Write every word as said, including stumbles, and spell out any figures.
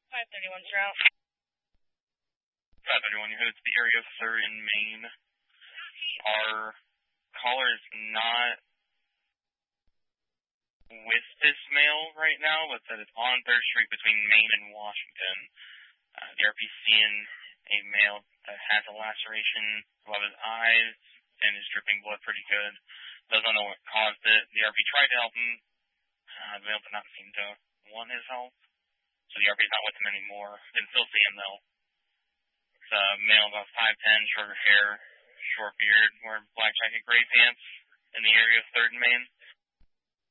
five thirty-one route. five thirty-one, you it's the area of third in Maine. Our caller is not with this male right now, but said it's on third Street between Maine and Washington. Uh, the R P seeing a male that has a laceration above his eyes and is dripping blood pretty good. Doesn't know what caused it. The R P tried to help him. Uh, the male did not seem to want his help. So the R P's not with him anymore. Can still see him though. It's a male about five ten, shorter hair, short beard, wearing black jacket, gray pants in the area of third and Maine.